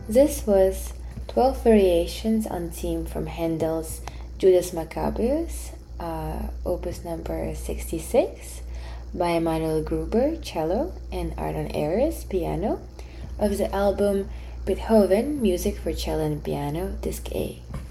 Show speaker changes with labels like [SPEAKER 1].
[SPEAKER 1] This was 12 variations on theme from Handel's Judas Maccabeus, opus number 66, by Emanuel Gruber, cello, and Arnon Ayres, piano, of the album Beethoven Music for Cello and Piano, Disc A.